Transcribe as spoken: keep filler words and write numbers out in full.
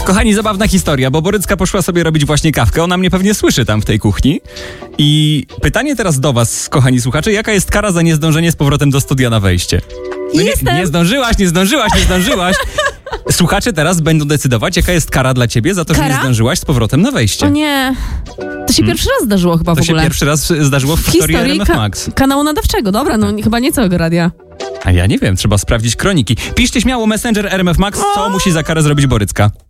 Kochani, zabawna historia, bo Borycka poszła sobie robić właśnie kawkę. Ona mnie pewnie słyszy tam w tej kuchni. I pytanie teraz do was, kochani słuchacze, jaka jest kara za niezdążenie z powrotem do studia na wejście? No nie, Jestem. nie zdążyłaś, nie zdążyłaś, nie zdążyłaś. Słuchacze teraz będą decydować, jaka jest kara dla ciebie za to, Kara? że nie zdążyłaś z powrotem na wejście. O nie. To się pierwszy raz zdarzyło chyba To w się ogóle. pierwszy raz zdarzyło w, w historii R historii M F ka- Max. kanału nadawczego. Dobra, no chyba nie całego radia. A ja nie wiem, trzeba sprawdzić kroniki. Piszcie śmiało Messenger R M F Max, co musi za karę zrobić Borycka.